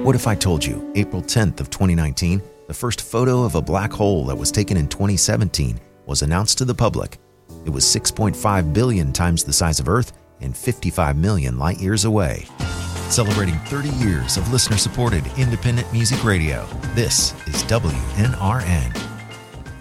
What if I told you April 10th of 2019, the first photo of a black hole that was taken in 2017 was announced to the public? It was 6.5 billion times the size of Earth and 55 million light years away. Celebrating 30 years of listener-supported independent music radio, this is WNRN.